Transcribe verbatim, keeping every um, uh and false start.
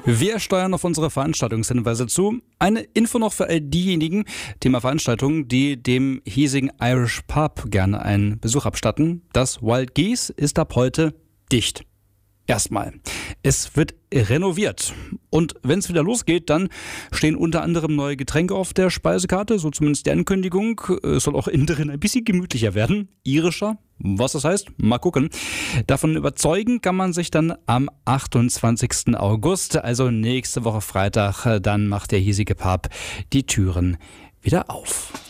Wir steuern auf unsere Veranstaltungshinweise zu. Eine Info noch für all diejenigen, Thema Veranstaltungen, die dem hiesigen Irish Pub gerne einen Besuch abstatten. Das Wild Geese ist ab heute dicht. Erstmal. Es wird renoviert. Und wenn es wieder losgeht, dann stehen unter anderem neue Getränke auf der Speisekarte, so zumindest die Ankündigung. Es soll auch innen drin ein bisschen gemütlicher werden. Irischer. Was das heißt? Mal gucken. Davon überzeugen kann man sich dann am achtundzwanzigsten August, also nächste Woche Freitag. Dann macht der hiesige Pub die Türen wieder auf.